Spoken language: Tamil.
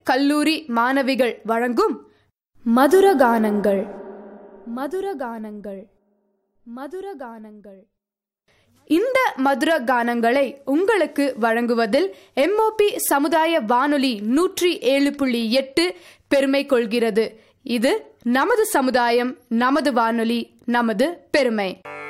கல்லூரி மாணவிகள் வழங்கும் மதுரகானங்கள் மதுரகானங்கள் மதுரகானங்கள். இந்த மதுர கானங்களை உங்களுக்கு வழங்குவதில் எம்ஓபி சமுதாய வானொலி 107.8 பெருமை கொள்கிறது. இது நமது சமுதாயம், நமது வானொலி, நமது பெருமை.